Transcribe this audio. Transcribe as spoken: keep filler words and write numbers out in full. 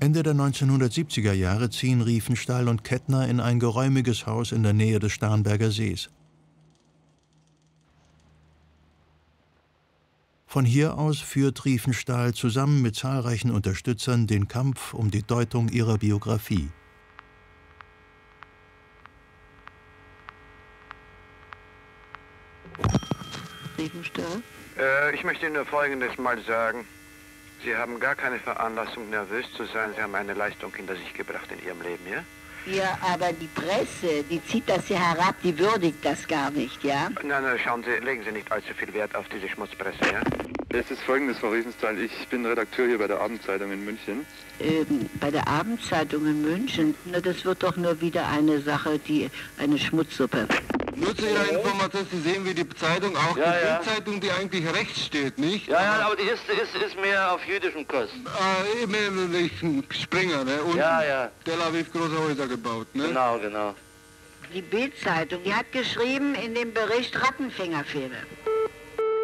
Ende der neunzehnhundertsiebziger Jahre ziehen Riefenstahl und Kettner in ein geräumiges Haus in der Nähe des Starnberger Sees. Von hier aus führt Riefenstahl zusammen mit zahlreichen Unterstützern den Kampf um die Deutung ihrer Biografie. Riefenstahl? Äh, ich möchte Ihnen nur Folgendes mal sagen. Sie haben gar keine Veranlassung, nervös zu sein. Sie haben eine Leistung hinter sich gebracht in Ihrem Leben, ja? Ja, aber die Presse, die zieht das ja herab, die würdigt das gar nicht, ja? Nein, nein, schauen Sie, legen Sie nicht allzu viel Wert auf diese Schmutzpresse, ja? Es ist Folgendes, Frau Riefenstahl. Ich bin Redakteur hier bei der Abendzeitung in München. Ähm, bei der Abendzeitung in München? Na, das wird doch nur wieder eine Sache, die eine Schmutzsuppe. Nur zu Ihrer Information, Sie sehen, wie die Zeitung, auch ja, die ja. Bildzeitung, die eigentlich rechts steht, nicht? Ja, ja, aber die ist, ist, ist mehr auf jüdischem Kurs. Ah, im Wesentlichen Springer, ne? Und ja, ja. Tel Aviv große Häuser gebaut, ne? Genau, genau. Die Bildzeitung, die hat geschrieben in dem Bericht Rattenfängerfehde.